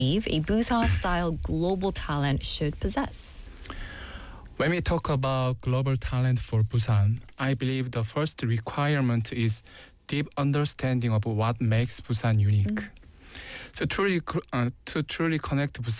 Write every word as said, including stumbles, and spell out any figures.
a Busan-style global talent should possess? When we talk about global talent for Busan, I believe the first requirement is deep understanding of what makes Busan unique. Mm. So truly, uh, to truly connect Busan